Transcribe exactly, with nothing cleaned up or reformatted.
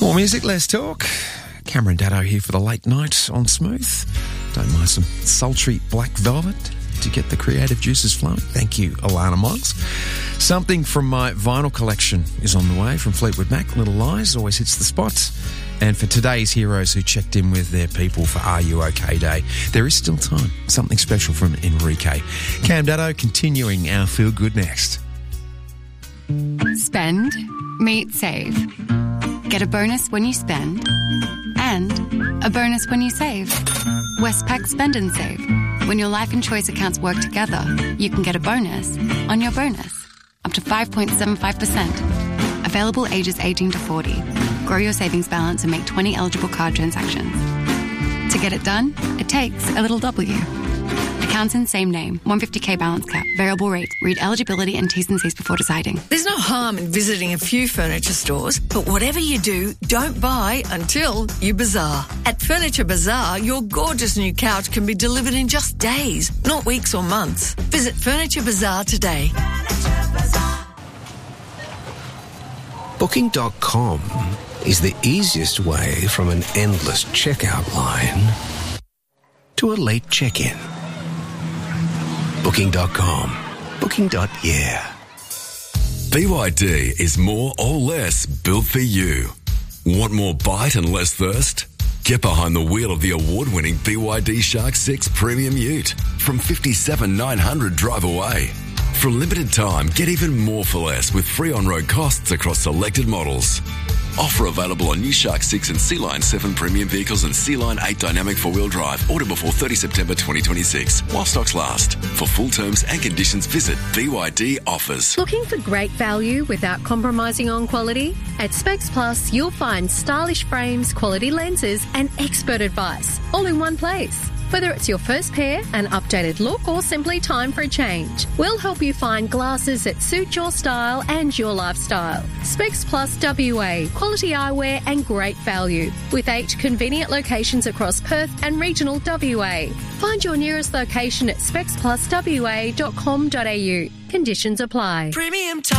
More music, less talk. Cameron Daddo here for the late night on Smooth. Don't mind some sultry Black Velvet to get the creative juices flowing. Thank you, Alana Miles. Something from my vinyl collection is on the way from Fleetwood Mac. Little Lies always hits the spot. And for today's heroes who checked in with their people for Are You OK Day, there is still time. Something special from Enrique. Cam Daddo continuing our Feel Good next. Spend, meet, save. Get a bonus when you spend and a bonus when you save. Westpac Spend and Save. When your life and choice accounts work together, you can get a bonus on your bonus, up to five point seven five percent. Available ages eighteen to forty. Grow your savings balance and make twenty eligible card transactions. To get it done, it takes a little W. Accounts in same name. one hundred fifty thousand balance cap. Variable rates. Read eligibility and T's and C's before deciding. There's no harm in visiting a few furniture stores, but whatever you do, don't buy until you bazaar. At Furniture Bazaar, your gorgeous new couch can be delivered in just days, not weeks or months. Visit Furniture Bazaar today. Booking dot com is the easiest way from an endless checkout line to a late check-in. Booking dot com. Booking. Yeah. B Y D is more or less built for you. Want more bite and less thirst? Get behind the wheel of the award-winning B Y D Shark six Premium Ute from fifty-seven thousand nine hundred drive away. For a limited time, get even more for less with free on-road costs across selected models. Offer available on new Shark six and Sea Line seven premium vehicles and Sea Line eight dynamic four-wheel drive. Order before thirtieth September twenty twenty-six, while stocks last. For full terms and conditions, visit B Y D Offers. Looking for great value without compromising on quality? At Specs Plus, you'll find stylish frames, quality lenses, and expert advice, all in one place. Whether it's your first pair, an updated look, or simply time for a change, we'll help you find glasses that suit your style and your lifestyle. Specs Plus W A, quality eyewear and great value, with eight convenient locations across Perth and regional W A. Find your nearest location at specs plus w a dot com dot a u. Conditions apply. Premium